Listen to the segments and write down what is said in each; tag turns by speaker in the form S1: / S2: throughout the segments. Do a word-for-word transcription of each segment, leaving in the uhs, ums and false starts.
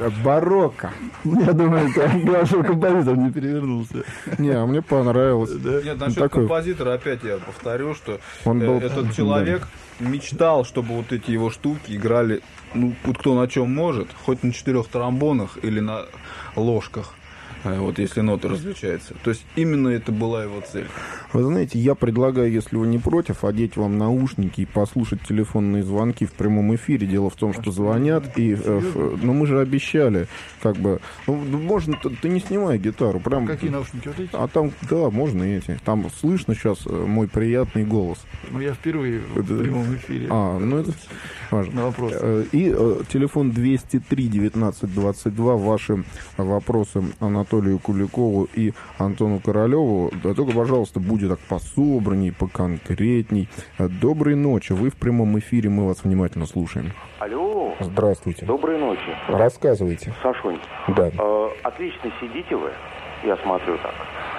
S1: Барокко.
S2: Я думаю, что композитор не перевернулся.
S1: Не, а мне понравилось.
S3: Нет, насчет композитора опять я повторю, что этот человек мечтал, чтобы вот эти его штуки играли, ну, кто на чем может, хоть на четырех тромбонах или на ложках. Вот если ноты различаются. То есть именно это была его цель.
S1: Вы знаете, я предлагаю, если вы не против, одеть вам наушники и послушать телефонные звонки в прямом эфире. Дело в том, что звонят, и, э, ну мы же обещали, как бы, ну, можно, ты, ты не снимай гитару, прям.
S2: Какие наушники вот эти?
S1: А там, да, можно эти. Там слышно сейчас мой приятный голос.
S2: Ну я впервые в прямом эфире.
S1: А, ну это важно.
S2: На вопрос.
S1: И э, телефон двести три девятнадцать двадцать два. Ваши вопросы Анатолию Куликову и Антону Королеву. Да только, пожалуйста, будет так пособранней, поконкретней. Доброй ночи. Вы в прямом эфире, мы вас внимательно слушаем.
S4: Алло.
S1: Здравствуйте.
S4: Доброй ночи.
S1: Рассказывайте.
S4: Сашонь.
S1: Да.
S4: Э, отлично сидите вы, я смотрю так.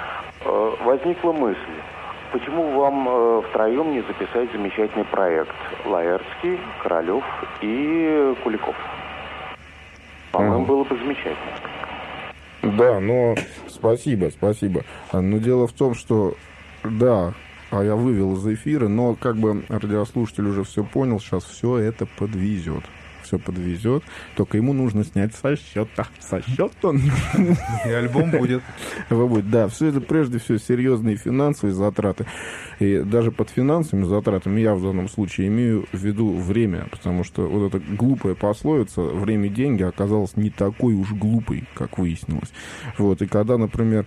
S4: Э, возникла мысль, почему вам э, втроем не записать замечательный проект? Лаэртский, Королев и Куликов. По-моему, было бы замечательно.
S1: Да, но спасибо, спасибо. Но дело в том, что да, а я вывел из эфира, но как бы радиослушатель уже все понял, сейчас все это подвезет. Все подвезет, только ему нужно снять со счета. Со счета он...
S3: И альбом будет.
S1: будет. Да, все это прежде всего серьезные финансовые затраты. И даже под финансовыми затратами я в данном случае имею в виду время, потому что вот эта глупая пословица «время – деньги» оказалась не такой уж глупой, как выяснилось. Вот. И когда, например,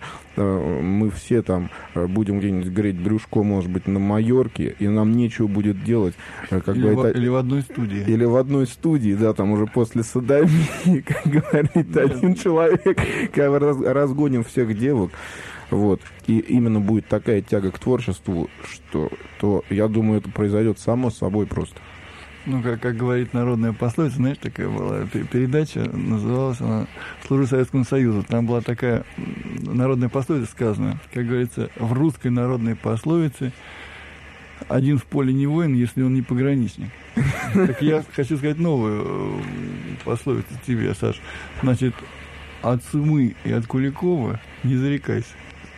S1: мы все там будем где-нибудь греть брюшко, может быть, на Майорке, и нам нечего будет делать. Как
S2: или,
S1: бы
S2: в,
S1: это...
S2: или в одной студии.
S1: Или в одной студии, да, там уже после садомии, как говорит один человек, когда разгоним всех девок. Вот. И именно будет такая тяга к творчеству, что то, я думаю, это произойдет само собой просто.
S2: Ну, как, как говорит народная пословица, знаешь, такая была передача, называлась она «Служу Советскому Союзу». Там была такая народная пословица сказана, как говорится, в русской народной пословице «один в поле не воин, если он не пограничник». Так я хочу сказать новую пословицу тебе, Саш. Значит, от Сумы и от Куликова не зарекайся.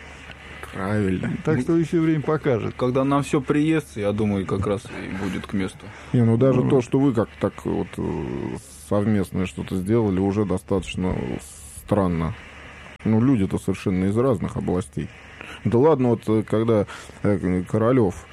S1: Правильно.
S2: Так что еще время покажет.
S3: Когда нам все приестся, я думаю, как раз и будет к месту.
S1: Не, ну даже ну, то, что вы как так вот совместное что-то сделали, уже достаточно странно. Ну, люди-то совершенно из разных областей. Да ладно, вот когда Королев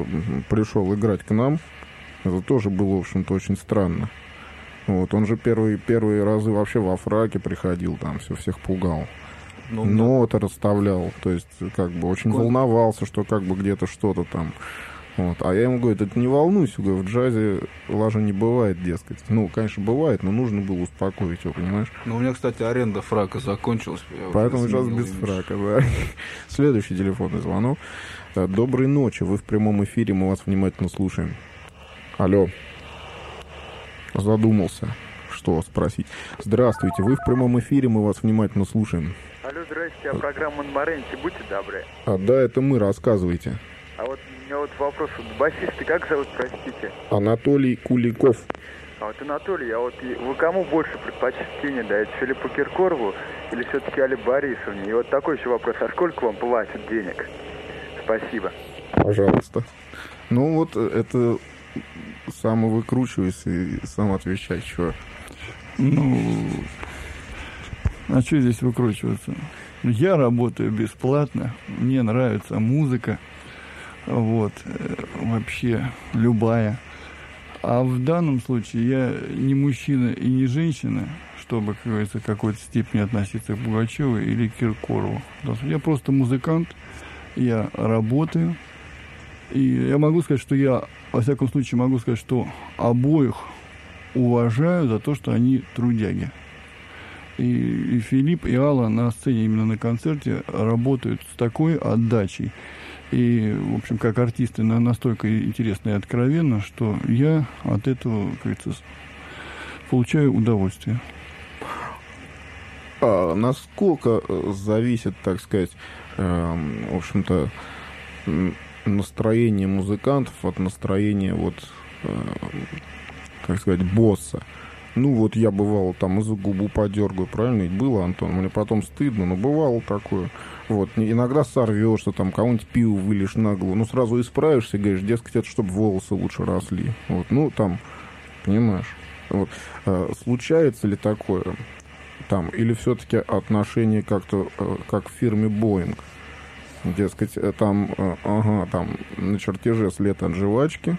S1: пришел играть к нам, это тоже было, в общем-то, очень странно. Вот, он же первые, первые разы вообще во фраке приходил, там все всех пугал. Ну, ноты да. расставлял, то есть как бы очень Сколько? волновался, что как бы где-то что-то там. Вот. А я ему говорю, это не волнуйся, говорю, в джазе лажа не бывает, дескать. Ну, конечно, бывает, но нужно было успокоить его, понимаешь?
S3: Ну, у меня, кстати, аренда фрака закончилась.
S1: Поэтому сейчас без фрака, да. Следующий телефонный звонок. Доброй ночи, вы в прямом эфире, мы вас внимательно слушаем. Алло. Задумался, что спросить. Здравствуйте, вы в прямом эфире, мы вас внимательно слушаем.
S5: Алло, здрасте, а программа «Монморенти», будьте добры.
S1: А, да, это мы, рассказывайте.
S5: А вот у меня вот вопрос, вот, басисты как зовут, простите?
S1: Анатолий Куликов.
S5: А вот Анатолий, а вот вы кому больше предпочтение даете, Филиппу Киркорову или все-таки Алле Борисовне? И вот такой еще вопрос, а сколько вам платят денег? Спасибо.
S1: Пожалуйста. Ну вот, это самовыкручивайся и сам отвечай, что.
S2: Ну, а что здесь выкручиваться? Я работаю бесплатно, мне нравится музыка, вот, вообще любая. А в данном случае я не мужчина и не женщина, чтобы, как говорится, в какой-то степени относиться к Пугачеву или Киркорову. Я просто музыкант, я работаю, и я могу сказать, что я, во всяком случае, могу сказать, что обоих уважаю за то, что они трудяги. И, и Филипп, и Алла на сцене, именно на концерте, работают с такой отдачей. И, в общем, как артисты, настолько интересно и откровенно, что я от этого, как говорится, получаю удовольствие.
S1: А насколько зависит, так сказать, э, в общем-то, настроение музыкантов от настроения, вот, э, как сказать, босса? Ну, вот я бывал там и за губу подергаю, правильно? Ведь было, Антон? Мне потом стыдно, но бывало такое. Вот, иногда сорвешься, там, кого-нибудь пиво вылишь на голову. Ну, сразу исправишься и говоришь, дескать, это чтобы волосы лучше росли. Вот, ну, там, понимаешь. Вот. А, случается ли такое там? Или все-таки отношение как-то, как в фирме Boeing? Дескать, там, ага, там на чертеже след от жвачки.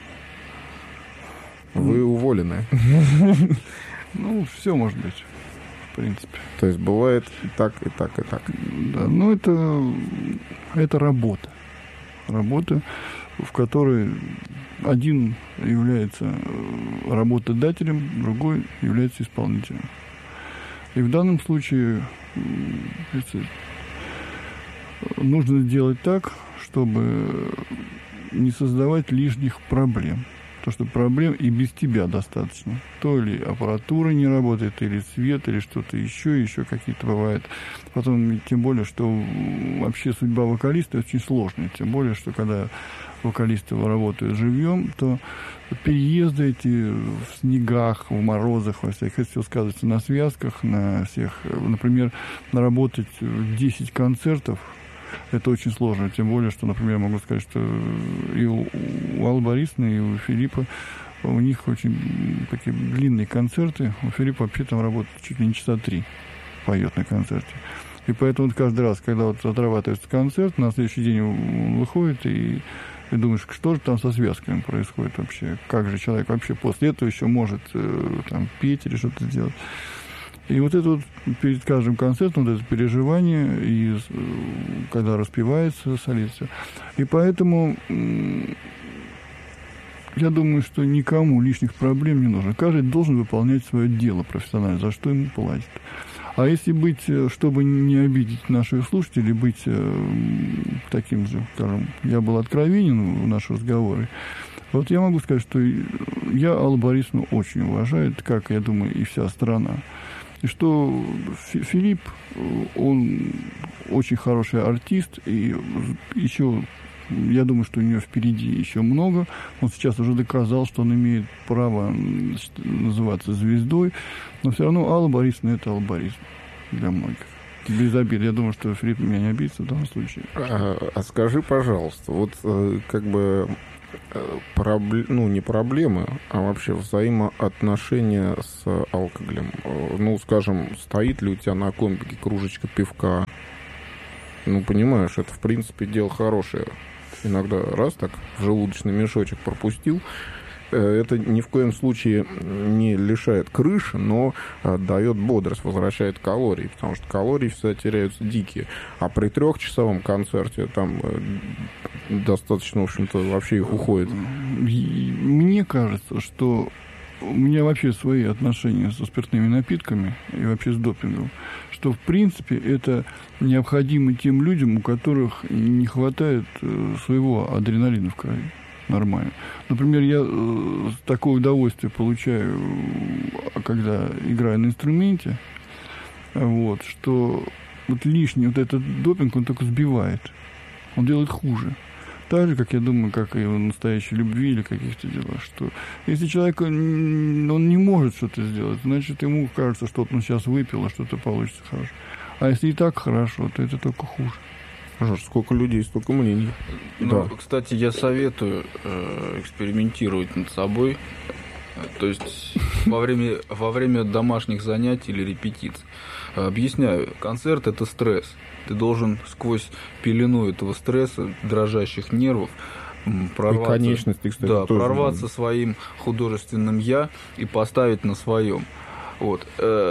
S1: Вы уволены.
S2: Ну, все может быть, в принципе.
S1: То есть бывает и так, и так, и так.
S2: Да, ну, это, это работа. Работа, в которой один является работодателем, другой является исполнителем. И в данном случае нужно сделать так, чтобы не создавать лишних проблем. То, что проблем и без тебя достаточно. То ли аппаратура не работает, или свет, или что-то еще, еще какие-то бывают. Потом, тем более, что вообще судьба вокалиста очень сложная. Тем более, что когда вокалисты работают живьем, то переезды эти в снегах, в морозах, во всяких, это все сказывается на связках, на всех. Например, наработать десять концертов, это очень сложно. Тем более, что, например, могу сказать, что и у, у Аллы Борисовны, и у Филиппа, у них очень такие длинные концерты. У Филиппа вообще там работает чуть ли не часа три, поет на концерте. И поэтому вот каждый раз, когда вот отрабатывается концерт, на следующий день он выходит, и, и думаешь, что же там со связками происходит вообще? Как же человек вообще после этого еще может там петь или что-то делать? И вот это вот перед каждым концертом, вот это переживание, и когда распевается солист. И поэтому я думаю, что никому лишних проблем не нужно. Каждый должен выполнять свое дело профессионально, за что ему платят. А если быть, чтобы не обидеть наших слушателей, быть таким же, скажем, я был откровенен в наши разговоры, вот я могу сказать, что я Аллу Борисовну очень уважаю, как, я думаю, и вся страна. И что Филипп, он очень хороший артист, и еще, я думаю, что у него впереди еще много. Он сейчас уже доказал, что он имеет право называться звездой, но все равно Алла Борисовна — это Алла Борисовна для многих. Без обид. Я думаю, что Филипп меня не обидится в данном случае.
S1: А, а скажи, пожалуйста, вот как бы... Проблем, ну, не проблемы, а вообще взаимоотношения с алкоголем. Ну, скажем, стоит ли у тебя на компике кружечка пивка? Ну, понимаешь, это, в принципе, дело хорошее. Иногда раз так в желудочный мешочек пропустил. Это ни в коем случае не лишает крыши, но дает бодрость, возвращает калории, потому что калории всегда теряются дикие. А при трехчасовом концерте там достаточно, в общем-то, вообще их уходит.
S2: Мне кажется, что у меня вообще свои отношения со спиртными напитками и вообще с допингом, что, в принципе, это необходимо тем людям, у которых не хватает своего адреналина в крови. Нормально. Например, я э, такое удовольствие получаю, когда играю на инструменте, вот, что вот лишний вот этот допинг, он только сбивает. Он делает хуже. Так же, как я думаю, как и в настоящей любви или каких-то делах, что если человек, он не может что-то сделать, значит, ему кажется, что он сейчас выпил, а что-то получится хорошо. А если и так хорошо, то это только хуже.
S1: Сколько людей, столько мнений.
S3: Ну, да. Кстати, я советую э, экспериментировать над собой. То есть во время, во время домашних занятий или репетиций. Объясняю, концерт — это стресс. Ты должен сквозь пелену этого стресса, дрожащих нервов, прорваться,
S1: и конечности, кстати,
S3: да,
S1: тоже
S3: прорваться
S1: можно.
S3: Своим художественным «я» и поставить на своем. Вот.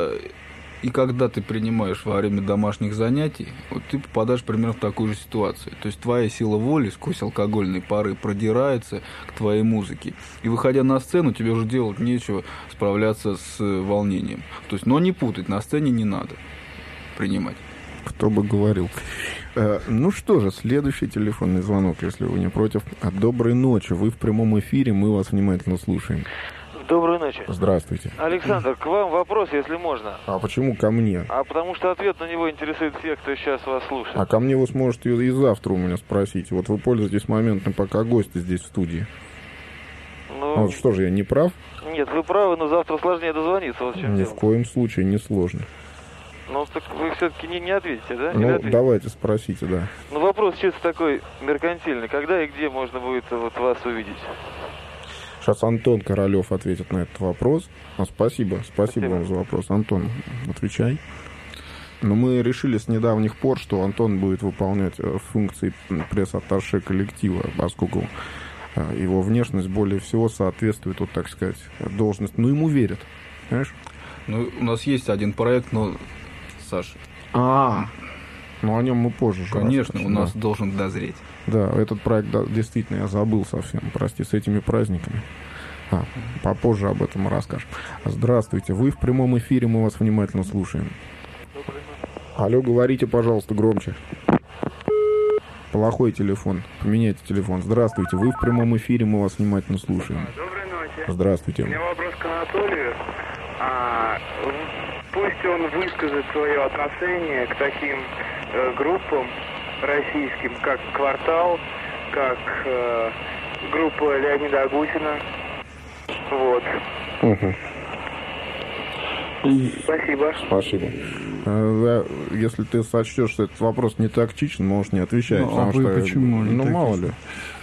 S3: И когда ты принимаешь во время домашних занятий, вот ты попадаешь примерно в такую же ситуацию. То есть твоя сила воли сквозь алкогольные пары продирается к твоей музыке. И выходя на сцену, тебе уже делать нечего, справляться с волнением. То есть, но не путать, на сцене не надо принимать.
S1: Кто бы говорил. Ну что же, следующий телефонный звонок, если вы не против. Доброй ночи, вы в прямом эфире, мы вас внимательно слушаем.
S6: Доброй ночи.
S1: Здравствуйте.
S6: Александр, к вам вопрос, если можно.
S1: А почему ко мне?
S6: А потому что ответ на него интересует всех, кто сейчас вас слушает.
S1: А ко мне вы сможете и завтра у меня спросить. Вот вы пользуетесь моментом, пока гости здесь в студии.
S6: Ну, но...
S1: Вот что же, я не прав?
S6: Нет, вы правы, но завтра сложнее дозвониться. Вот в чем
S1: Ни
S6: дело.
S1: в коем случае не сложно.
S6: Ну, так вы все-таки не, не ответите, да?
S1: Ну,
S6: Или ответите?
S1: давайте спросите, да.
S6: Ну, вопрос чисто такой меркантильный. Когда и где можно будет вот вас увидеть?
S1: Сейчас Антон Королев ответит на этот вопрос. А, спасибо, спасибо, спасибо вам за вопрос. Антон, отвечай. Но мы решили с недавних пор, что Антон будет выполнять функции пресс-атташе коллектива, поскольку его внешность более всего соответствует, вот так сказать, должности. Ну, ему верят, понимаешь?
S3: Ну, у нас есть один проект, но, Саша...
S1: А, ну о нем мы позже.
S3: Конечно, у нас
S1: да.
S3: должен дозреть.
S1: Да, этот проект, да, действительно, я забыл совсем, прости, с этими праздниками. А, попозже об этом расскажем. Здравствуйте, вы в прямом эфире, мы вас внимательно слушаем. Алло, говорите, пожалуйста, громче. Плохой телефон, поменяйте телефон. Здравствуйте, вы в прямом эфире, мы вас внимательно слушаем.
S7: Доброй ночи.
S1: Здравствуйте.
S7: У меня вопрос к Анатолию. А, пусть он выскажет свое отношение к таким э, группам российским, как «Квартал», как э, группа Леонида Агутина. Вот.
S1: Угу.
S7: Спасибо.
S1: Спасибо. Если ты сочтешь, что этот вопрос не тактичен, можешь не отвечать.
S2: Ну,
S1: потому
S2: а вы
S1: что,
S2: почему не
S1: ну,
S2: тактичен?
S1: мало ли.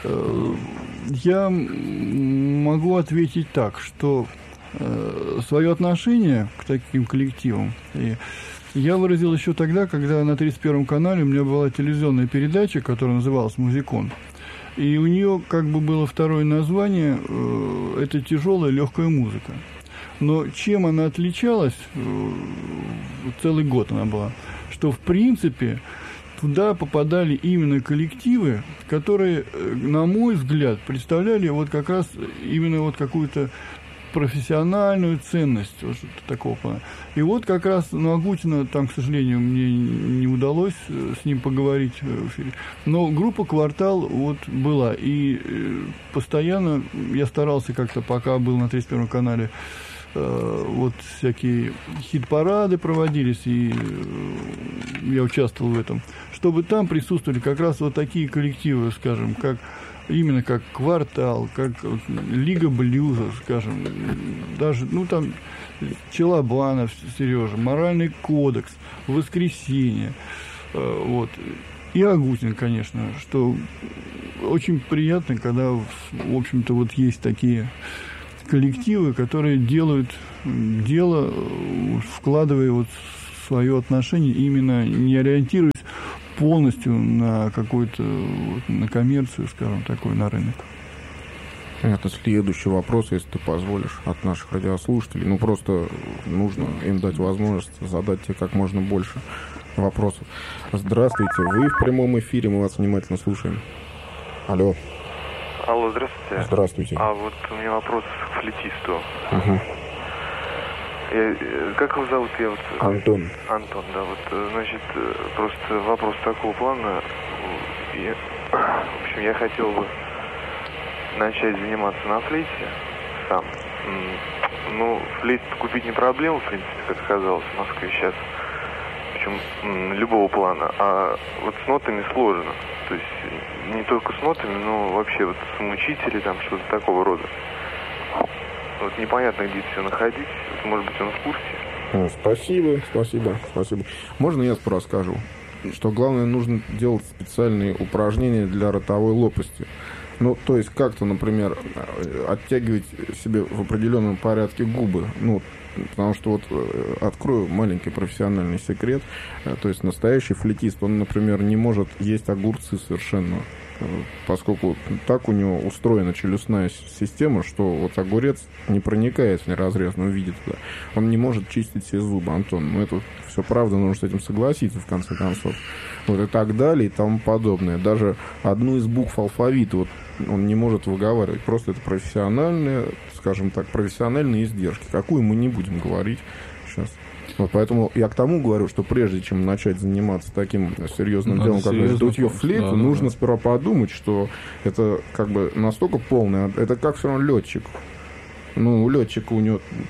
S2: Я могу ответить так, что свое отношение к таким коллективам я выразил еще тогда, когда на тридцать первом канале у меня была телевизионная передача, которая называлась «Музикон». И у нее как бы было второе название – это «Тяжелая легкая музыка». Но чем она отличалась, целый год она была, что в принципе туда попадали именно коллективы, которые, на мой взгляд, представляли вот как раз именно вот какую-то профессиональную ценность, вот что-то такого плана. И вот как раз, ну, Агутина, там, к сожалению, мне не удалось с ним поговорить в эфире, но группа «Квартал» вот была, и постоянно я старался как-то, пока был на тридцать первом канале, вот всякие хит-парады проводились, и я участвовал в этом, чтобы там присутствовали как раз вот такие коллективы, скажем, как именно как «Квартал», как вот, «Лига блюза», скажем, даже, ну, там, Челобанов, Сережа, «Моральный кодекс», «Воскресенье», вот, и Агутин, конечно, что очень приятно, когда, в общем-то, вот есть такие коллективы, которые делают дело, вкладывая вот свое отношение, именно не ориентируясь полностью на какую-то, вот, на коммерцию, скажем, такой, на рынок.
S1: Это следующий вопрос, если ты позволишь, от наших радиослушателей. Ну, просто нужно им дать возможность задать тебе как можно больше вопросов. Здравствуйте, вы в прямом эфире, мы вас внимательно слушаем. Алло.
S8: Алло, здравствуйте.
S1: Здравствуйте.
S8: А вот у меня вопрос к флейтисту.
S1: Угу.
S8: Я, как его зовут? Я вот...
S1: Антон.
S8: Антон, да. Вот, значит, просто вопрос такого плана. И, в общем, я хотел бы начать заниматься на флейте сам. Ну, флейт купить не проблема, в принципе, как оказалось, в Москве сейчас. Причем любого плана. А вот с нотами сложно. То есть не только с нотами, но вообще вот самоучители, там что-то такого рода. Вот непонятно, где это все находить. Вот, может быть, он в курсе.
S1: Спасибо, спасибо, спасибо. Можно я сразу скажу, что главное, нужно делать специальные упражнения для ротовой лопасти. Ну, то есть как-то, например, оттягивать себе в определенном порядке губы. Ну, потому что вот открою маленький профессиональный секрет. То есть настоящий флейтист, он, например, не может есть огурцы совершенно, поскольку так у него устроена челюстная система, что вот огурец не проникает в неразрезанном виде туда. Он не может чистить все зубы, Антон. Ну, это все правда, нужно с этим согласиться, в конце концов. Вот и так далее, и тому подобное. Даже одну из букв алфавита вот он не может выговаривать. Просто это профессиональные, скажем так, профессиональные издержки. Какую мы не будем говорить сейчас. Вот поэтому я к тому говорю, что прежде чем начать заниматься таким серьезным
S3: Надо
S1: делом, как дутье флейты,
S3: да,
S1: нужно
S3: да.
S1: сперва подумать, что это как бы настолько полное, это как все равно летчик. Ну, у летчика у него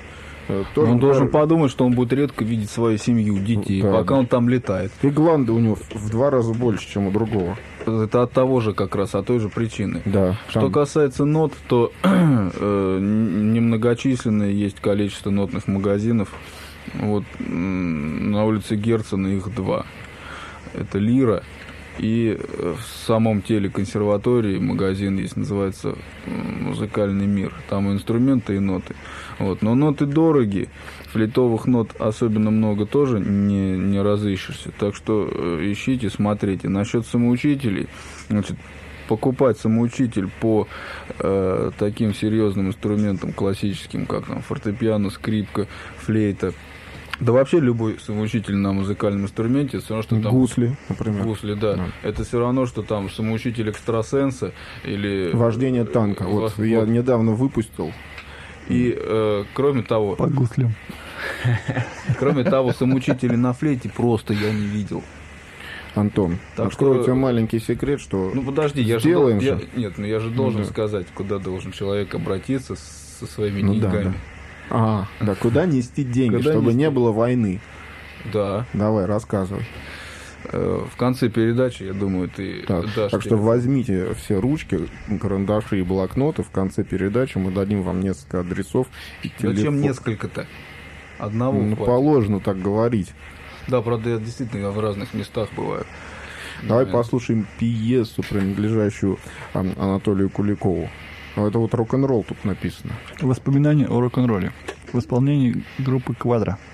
S1: Тоже
S3: он должен
S1: да.
S3: подумать, что он будет редко видеть свою семью, детей,
S1: да,
S3: пока
S1: да.
S3: он там летает.
S1: И гланды у него в два раза больше, чем у другого.
S3: Это от того же как раз, от той же причины.
S1: Да,
S3: что
S1: там...
S3: касается нот, то э, немногочисленное есть количество нотных магазинов. Вот на улице Герцена их два. Это Лира. И в самом теле консерватории магазин есть, называется «Музыкальный мир». Там инструменты и ноты. Вот. Но ноты дороги, флейтовых нот особенно много тоже не, не разыщешься. Так что ищите, смотрите. Насчет самоучителей, значит, покупать самоучитель по э, таким серьезным инструментам классическим, как там фортепиано, скрипка, флейта, да вообще любой самоучитель на музыкальном инструменте, все равно, что там...
S1: Гусли, например.
S3: Гусли, да. да. Это все равно, что там самоучитель экстрасенса или...
S1: Вождение танка. Вот, вот я недавно выпустил.
S3: И, э, кроме того...
S2: По гуслям.
S3: Кроме того, самоучителей на флейте просто я не видел.
S1: Антон, так открою что... тебе маленький секрет, что...
S3: Ну, подожди, я же...
S1: Сделаем
S3: я...
S1: же.
S3: Нет, ну я же должен
S1: ну, да.
S3: сказать, куда должен человек обратиться со своими
S1: ну,
S3: деньгами.
S1: Да, да. А, да, куда нести деньги,
S3: куда
S1: чтобы
S3: нести?
S1: не было войны.
S3: Да.
S1: Давай, рассказывай.
S3: В конце передачи, я думаю, ты
S1: так,
S3: дашь...
S1: Так что возьмите все ручки, карандаши и блокноты. В конце передачи мы дадим вам несколько адресов и телефон.
S3: Зачем несколько-то? Одного
S1: Ну,
S3: хватит.
S1: положено так говорить.
S3: Да, правда, я действительно в разных местах бываю.
S1: Давай послушаем пьесу, принадлежащую Анатолию Куликову. Это вот рок-н-ролл тут написано.
S2: Воспоминания о рок-н-ролле в исполнении группы «Квадро».